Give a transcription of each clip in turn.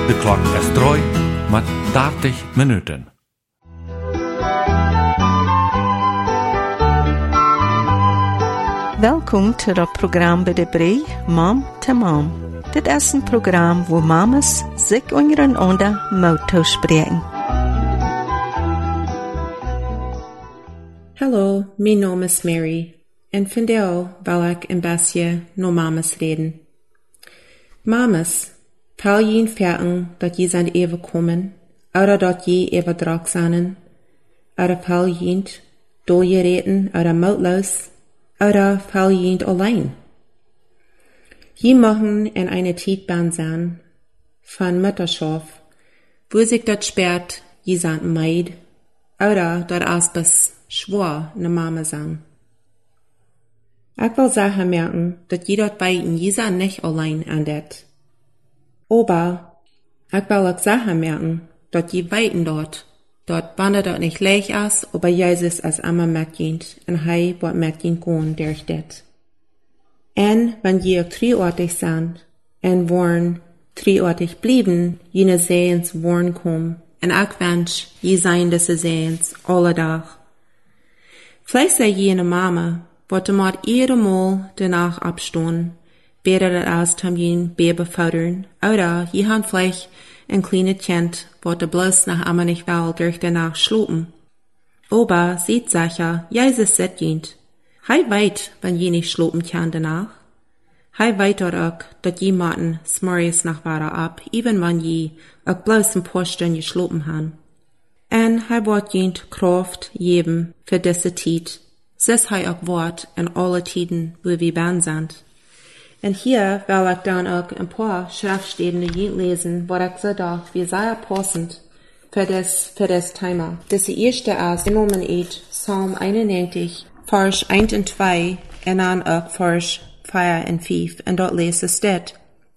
De klok is 3 met 30 minuten. Welkom to het programma bij de Brei, Mom to Mom. Dit is een programma waar mamas zich ondereinander moeten spreken. Hallo, mijn naam is Mary en vandaag wil ik een beetje naar mamas reden. Mamas, val je in verten dat je zijn even komen, oder dat je even drak zijn, oder val je in door je reden, oder moutloos, oder val je in alleen. Je mogen in eine Tijdbaan zijn van Mutterschaft, wo sich dat sperrt, je zijn meid, oder dat asbes schwor ne Mama zijn. Ik wil zeggen merken dat je dat bij in je zijn niet alleen aan dat. Aber ik wil ook zeggen merken dat je weten dat wanneer dat niet leeg is, aber Jezus is immer metgehend en hij wordt metgehend gewoon durch dat. En wanneer je ook drieortig zijn en worden drieortig blijven, jene zeens worden komen en ik wens je zijn deze zeens alle dag. Vielleicht sei jene Mama, wat maar iedere Mal danach abstoßen, beter dat als tam jen Baby fördern, oder je han vielleicht ein kleines Kind, wat bloß nach einmal nicht will durch danach schlupen. Aber sieht sicher, Jesus sieht jent. Hij weet, wann je nicht schlupen kann danach. Hij weet auch, dat je maten smorries nach water ab, even wann je auch bloß ein paar Stunden schlupen han. En hij wordt jent kraft geben für diese Tijd. Zes hij ook wordt in alle tiden, wo wir baan zijn. En hier wil ik dan ook een paar schriftsteden jent lesen, wat ik zo dacht, wie sehr passend für das Thema. Das erste ist genommen uit Psalm 91, Vers 1 en 2, en dan ook Vers 4 en 5, en dort leest steht: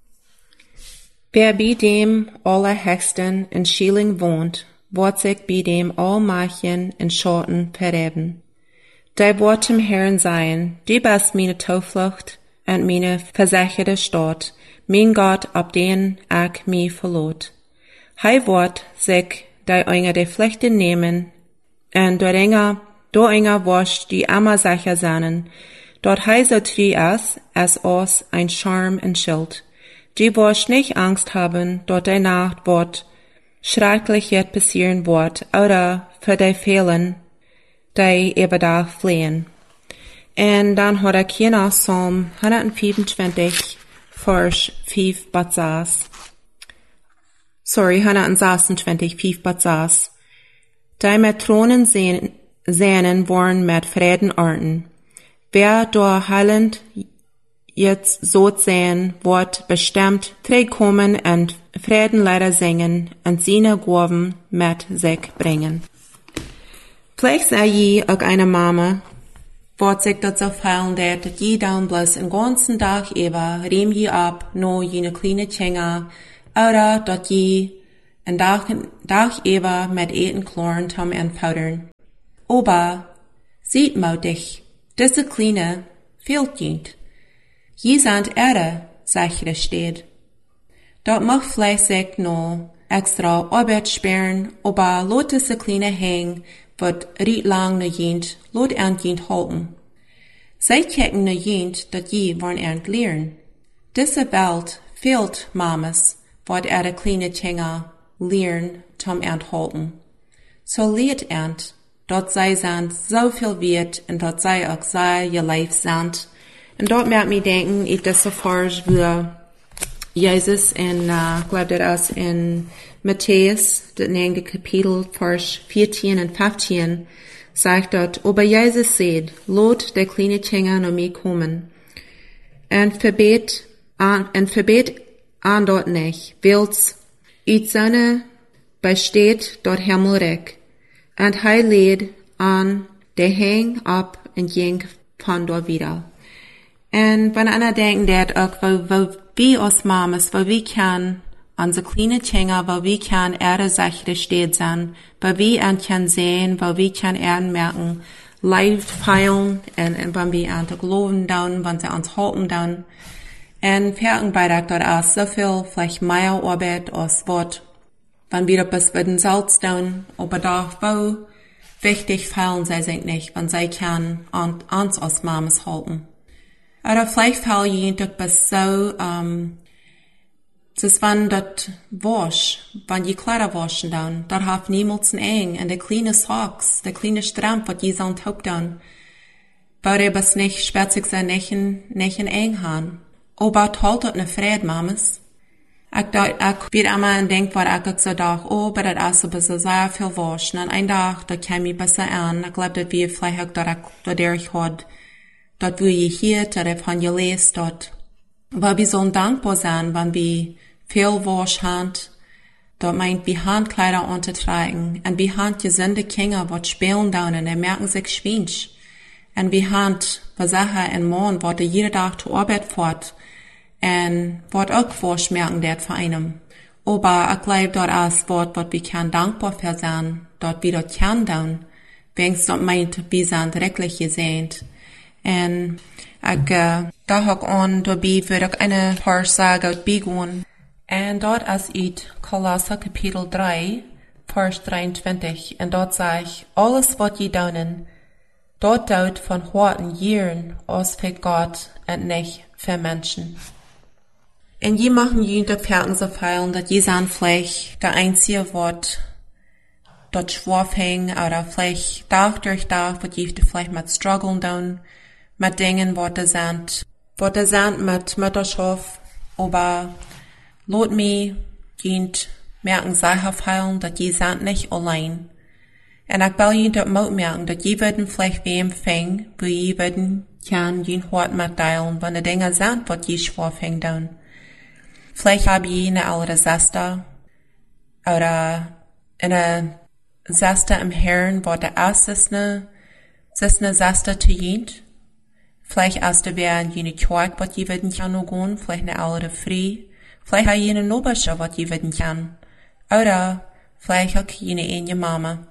Wer bij dem Allerhöchsten in Schieling wohnt, wordt zich bij dem Almachtigen in Schatten verheben. Die wordt dem Herrn sein, die bist meine Toevlucht en meine versicherte Stadt, mein Gott, op den ik mij verloot. Hij wordt zich die enger de vlechten nemen, en door enger wascht die immer sicher zijn, dort hij so treu ist, als ein Charm en Schild. Die wascht nicht Angst haben, dort die Nacht wird schrecklich jetzt passieren wird, oder für die Fehlen, die überdag fliehen. En dan had ik hier nog Psalm 125, Vers 5 bis 6. 126, 5 bis 6. Die met Thronen sehnen worden met Frieden orten. Wer door heilend jetzt so sehen, wird bestimmt zurückkommen und Frieden leider singen und seine Gaben mit sich bringen. Vielleicht sei je auch eine Mama, wird sich das so fallen, dass je dann bloß den ganzen Tag über rehm je ab, no jene kleine Kinder, oder dass je einen Tag über mit eten kloren tom en powdern. Aber, sieht mutig, diese kleine fehlt jent. Je sind Erde, sichere steht. Dort mag vielleicht sich noch extra Arbeit sperren, aber lot diese kleine hängen, wat riet lang na jent, lot aan jent halten. Zij kijken na jent dat je worden aan leren. Diese Welt fehlt mamas, wat de kleine Kinder leren tom aan halten. So leert ant, dat zij zijn zoveel weet en dat zij ook zij je lijf zijn. En dat maakt me denken, ik dat so vers wo Jesus in, glaub dat is in Matthäus, das 9. Kapitel, Vers 14 und 15, sagt dort, aber Jesus sagt, lot der kleine Kinder noch mir kommen. Und verbet an dort nicht, weil's uit seine besteht dort Himmelreich. Und hij lädt an, der häng ab und ging von dort wieder. Und wenn einer denken, dat auch, wo wir als Mamas, wo wir kann, unsere kleine Kinder, wo wir kann sichere steht sein, wo wir kann sehen, wo wir kann merken, live feilen, und wenn wir an der Glauben down, wenn sie uns halten down. En Ferken beidag dort aus so viel vielleicht mehr Arbeit als Wort. Wenn wir etwas mit den Salz tun, aber doch wo wichtig fallen sie sich nicht, wenn sie kann uns als Mamas halten. Oder vielleicht fallen ihnen etwas so, es ist wenn das wasch, wenn die Kleider waschen dann, dort hat niemals ein Eng, und der kleine Socks, der kleine Stramp, was die so Haupt dann, weil etwas nicht spätzig sein, nicht ein Eng haben. Aber halt dort ne Fried, Mamas. Ich bin immer en denk waar ik zo dacht, aber das ist so sehr viel waschen. Und ein Tag, da kam ich besser an. Ich glaube, dass wir vielleicht dort ich hat, dort wo ich hier, dort ich von gelesen, dort. Weil wir so dankbar sein, wenn wir viel wasch haben, dort meint wir Handkleider untertragen. Und wir haben gesunde Kinder, was spielen da und merken sich schwinsch. Und wir haben, was Sache in Morgen, wo jeder Tag zur Arbeit fährt. En wat ook voorsmerken dat voor einem. Aber ik glaube dat als wat we kan dankbaar voor zijn, dat we dat kan doen, wenigstens dat meint, we zijn wirklich gesehnt. En ik dacht ook aan, daarbij wil ik een paar sagen uit begonnen. En dat is uit Kolosser Kapitel 3, vers 23. En dat zegt, alles wat je doen, dat doet van harten jaren als voor God en niet voor mensen. En je machen je de Ferten so feilen, dat je zijn vielleicht der einzige Wort, dat schwarf hängt, oder vielleicht Tag durch Tag, wat je vielleicht mit strugglen doen, mit Dingen, wat er sind mit Mutterschaft, aber lot me jent merken sicher feilen, dat je sind nicht allein. En ik wil je dat moet merken, dat je würden vielleicht wem fängen, wo je würden kann je hart mit teilen, wenn de Dinge sind, wat je schwarf hängt doen. Vielleicht habe ich eine ältere Schwester oder eine Schwester im Herrn, wo der erste ist eine Schwester zu jent. Vielleicht erste wäre jene Kirche, was je werden kann noch gehen, vielleicht eine ältere Frau. Vielleicht habe ich eine Nobelsche, was je werden kann. Oder vielleicht auch jene Mama.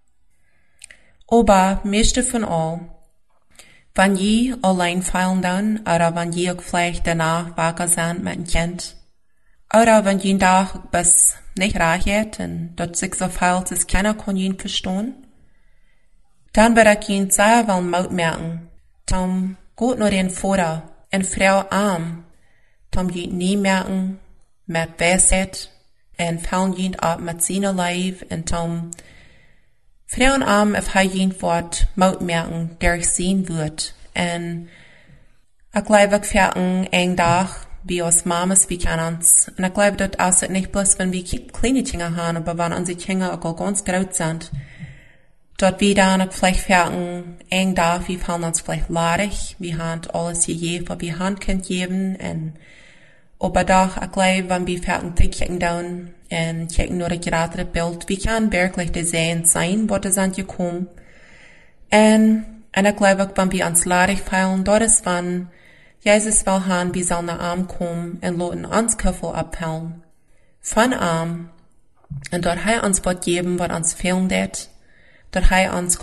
Aber meiste von all, wenn je allein fallen dann, oder wenn je auch vielleicht danach wacker sind mit dem Kind, oder wenn je Tag bis nicht reicht und dort sich so fällt, dass keiner kann ihn verstehen, dann wird ich ihn sehr wohl Mut merken, Tom gut nur den Vater und Frau arm, Tom ihn nie merken, mit Weisheit und fallen ihn ab mit seiner Leib und Tom Frauen arm auf ihn Wort Mut merken, der ich sehen wird. Und ich glaube, ich fertig einen Tag, wie als Mamas, wie kann uns. Und ich glaube, das ist nicht bloß, wenn wir kleine Kinder haben, aber wenn unsere Kinder auch ganz groß sind. Dort wir dann vielleicht fertig einen Tag, wir fallen uns vielleicht ladig, wir haben alles gegeben, was wir haben können geben. Und aber doch, ich glaube, wenn wir fertig kicken dann, und kicken nur das gerade Bild, wir können wirklich das sehen sein, was es angekommen. Und ich glaube, wenn wir uns ladig fallen, dort ist, wenn Jesus will haben, wir sollen nach Arm kommen und loten uns Köffel abhellen. Von Arm. Und dort hat uns was geben, was uns fehlen wird. Dort hat uns